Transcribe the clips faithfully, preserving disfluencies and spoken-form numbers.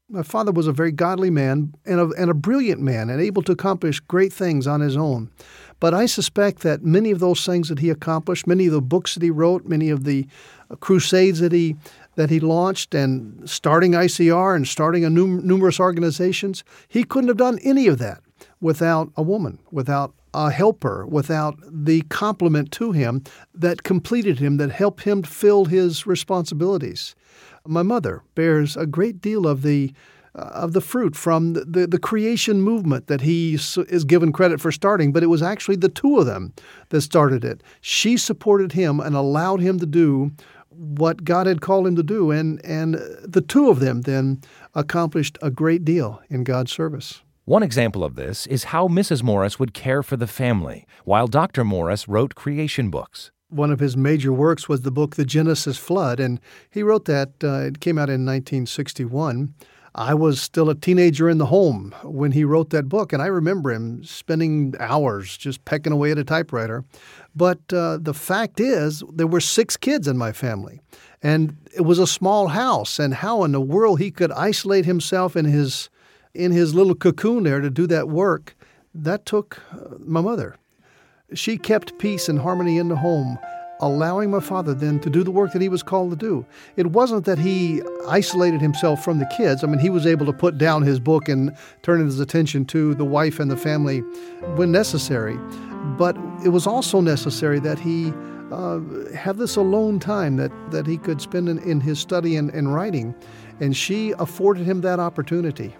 My father was a very godly man and a, and a brilliant man and able to accomplish great things on his own. But I suspect that many of those things that he accomplished, many of the books that he wrote, many of the uh, crusades that he that he launched, and starting I C R and starting a num- numerous organizations, he couldn't have done any of that without a woman, without a helper, without the complement to him that completed him, that helped him fill his responsibilities. My mother bears a great deal of the uh, of the fruit from the, the, the creation movement that he is given credit for starting, but it was actually the two of them that started it. She supported him and allowed him to do what God had called him to do, and, and the two of them then accomplished a great deal in God's service. One example of this is how Missus Morris would care for the family, while Doctor Morris wrote creation books. One of his major works was the book The Genesis Flood, and he wrote that. Uh, it came out in nineteen sixty-one. I was still a teenager in the home when he wrote that book, and I remember him spending hours just pecking away at a typewriter. But uh, the fact is, there were six kids in my family, and it was a small house, and how in the world he could isolate himself in his in his little cocoon there to do that work, that took uh, my mother. She kept peace and harmony in the home, allowing my father then to do the work that he was called to do. It wasn't that he isolated himself from the kids. I mean, he was able to put down his book and turn his attention to the wife and the family when necessary. But it was also necessary that he uh, have this alone time that, that he could spend in, in his study and, and writing. And she afforded him that opportunity.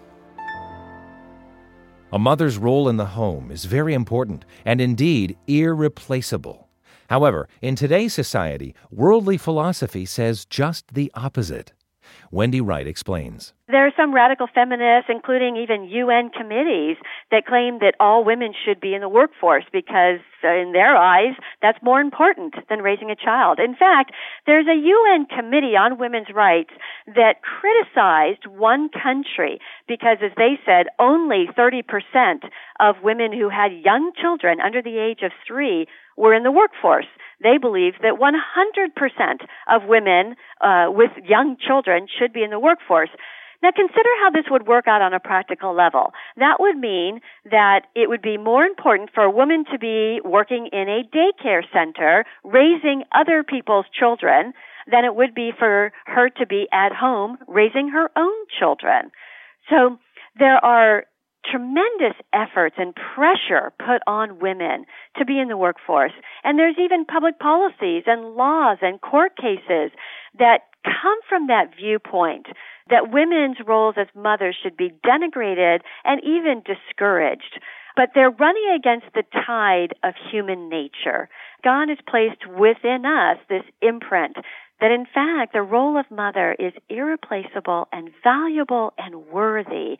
A mother's role in the home is very important and indeed irreplaceable. However, in today's society, worldly philosophy says just the opposite. Wendy Wright explains. There are some radical feminists, including even U N committees, that claim that all women should be in the workforce because, uh, in their eyes, that's more important than raising a child. In fact, there's a U N committee on women's rights that criticized one country because, as they said, only thirty percent of women who had young children under the age of three were in the workforce. They believe that one hundred percent of women uh, with young children should be in the workforce. Now, consider how this would work out on a practical level. That would mean that it would be more important for a woman to be working in a daycare center, raising other people's children, than it would be for her to be at home raising her own children. So there are tremendous efforts and pressure put on women to be in the workforce. And there's even public policies and laws and court cases that come from that viewpoint that women's roles as mothers should be denigrated and even discouraged. But they're running against the tide of human nature. God has placed within us this imprint that, in fact, the role of mother is irreplaceable and valuable and worthy.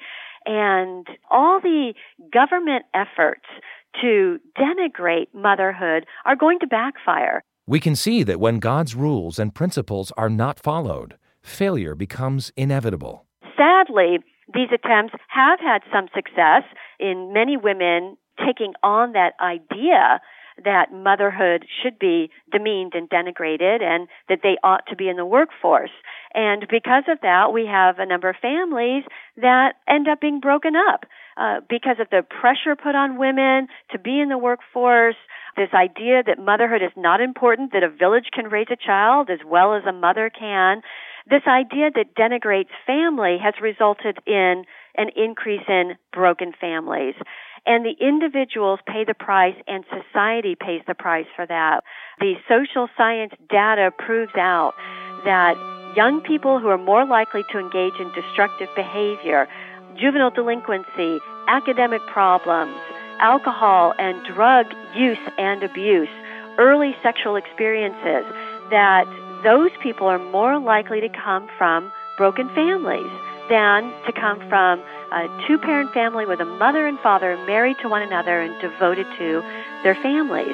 And all the government efforts to denigrate motherhood are going to backfire. We can see that when God's rules and principles are not followed, failure becomes inevitable. Sadly, these attempts have had some success in many women taking on that idea that motherhood should be demeaned and denigrated and that they ought to be in the workforce. And because of that, we have a number of families that end up being broken up uh, because of the pressure put on women to be in the workforce, this idea that motherhood is not important, that a village can raise a child as well as a mother can. This idea that denigrates family has resulted in an increase in broken families. And the individuals pay the price, and society pays the price for that. The social science data proves out that young people who are more likely to engage in destructive behavior, juvenile delinquency, academic problems, alcohol and drug use and abuse, early sexual experiences, that those people are more likely to come from broken families than to come from a two-parent family with a mother and father married to one another and devoted to their families.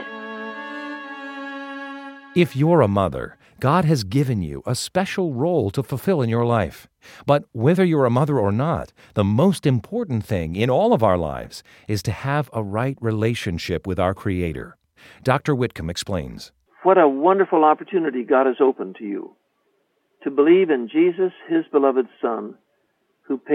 If you're a mother, God has given you a special role to fulfill in your life. But whether you're a mother or not, the most important thing in all of our lives is to have a right relationship with our Creator. Doctor Whitcomb explains. What a wonderful opportunity God has opened to you to believe in Jesus, His beloved Son, who paid